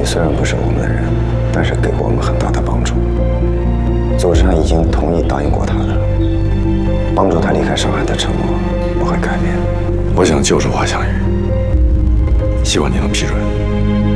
宇虽然不是我们的人，但是给过我们很大的帮助。左山已经同意答应过他的，帮助他离开上海的承诺不会改变。 我想救助华香玉，希望你能批准。